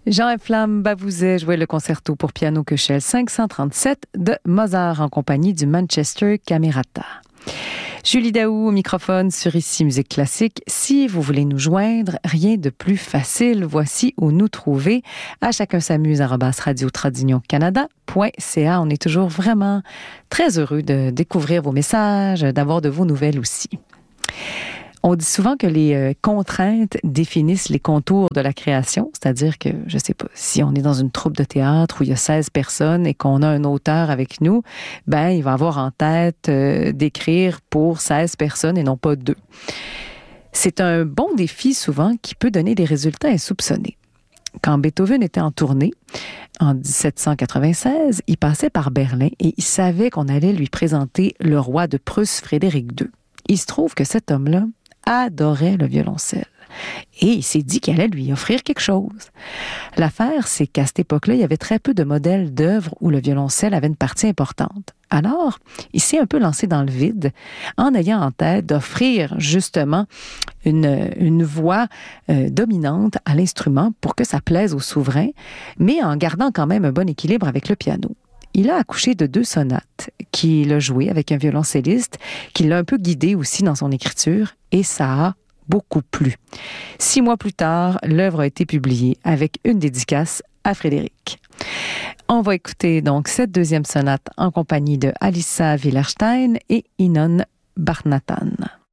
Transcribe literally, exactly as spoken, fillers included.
Jean-Eflamme Bavouzet jouait le concerto pour piano Köchel cinq cent trente-sept de Mozart en compagnie du Manchester Camerata. Julie Daou au microphone sur Ici Musique Classique. Si vous voulez nous joindre, rien de plus facile. Voici où nous trouver. À chacun s'amuse arobase radio tradition canada point c a. On est toujours vraiment très heureux de découvrir vos messages, d'avoir de vos nouvelles aussi. On dit souvent que les euh, contraintes définissent les contours de la création, c'est-à-dire que, je sais pas, si on est dans une troupe de théâtre où il y a seize personnes et qu'on a un auteur avec nous, ben il va avoir en tête euh, d'écrire pour seize personnes et non pas deux. C'est un bon défi souvent qui peut donner des résultats insoupçonnés. Quand Beethoven était en tournée, en dix-sept cent quatre-vingt-seize, il passait par Berlin et il savait qu'on allait lui présenter le roi de Prusse, Frédéric deux. Il se trouve que cet homme-là adorait le violoncelle. Et il s'est dit qu'il allait lui offrir quelque chose. L'affaire, c'est qu'à cette époque-là, il y avait très peu de modèles d'œuvres où le violoncelle avait une partie importante. Alors, il s'est un peu lancé dans le vide en ayant en tête d'offrir justement une, une voix euh, dominante à l'instrument pour que ça plaise au souverain, mais en gardant quand même un bon équilibre avec le piano. Il a accouché de deux sonates qu'il a jouées avec un violoncelliste qui l'a un peu guidé aussi dans son écriture et ça a beaucoup plu. Six mois plus tard, l'œuvre a été publiée avec une dédicace à Frédéric. On va écouter donc cette deuxième sonate en compagnie de Alissa Wilerstein et Inon Barnatan.